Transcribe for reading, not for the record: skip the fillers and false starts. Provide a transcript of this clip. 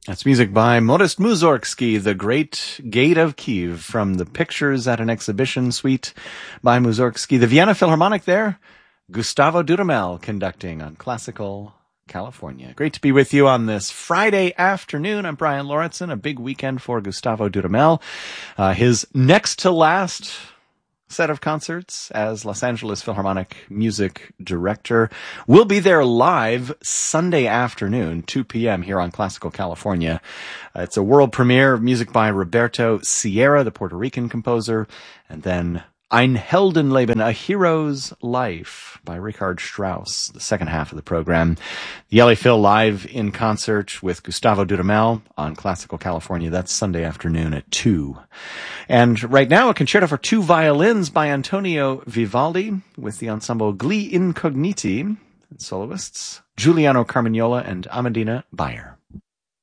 That's music by Modest Mussorgsky, The Great Gate of Kiev, from the Pictures at an Exhibition suite by Mussorgsky. The Vienna Philharmonic there, Gustavo Dudamel conducting on Classical California. Great to be with you on this Friday afternoon. I'm Brian Lauritsen. A big weekend for Gustavo Dudamel. His next to last set of concerts as Los Angeles Philharmonic music director. We'll be there live Sunday afternoon, 2 p.m. here on Classical California. It's a world premiere of music by Roberto Sierra, the Puerto Rican composer, and then Ein Heldenleben, A Hero's Life by Richard Strauss, the second half of the program. The LA Phil live in concert with Gustavo Dudamel on Classical California. That's Sunday afternoon at 2. And right now, a concerto for two violins by Antonio Vivaldi with the ensemble Gli Incogniti, soloists Giuliano Carmignola and Amadina Bayer.